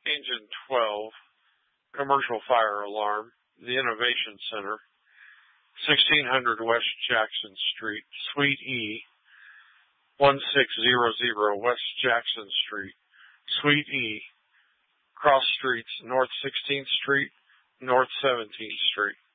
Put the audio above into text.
Engine 12, Commercial Fire Alarm, the Innovation Center, 1600 West Jackson Street, Suite E, 1600 West Jackson Street, Suite E, cross streets North 16th Street, North 17th Street.